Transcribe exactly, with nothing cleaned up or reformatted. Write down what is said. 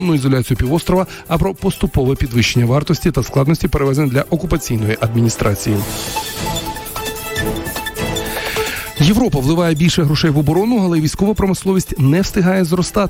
ізоляцію півострова, а про поступове підвищення вартості та складності перевезень для окупаційної адміністрації. Європа вливає більше грошей в оборону, але військова промисловість не встигає зростати.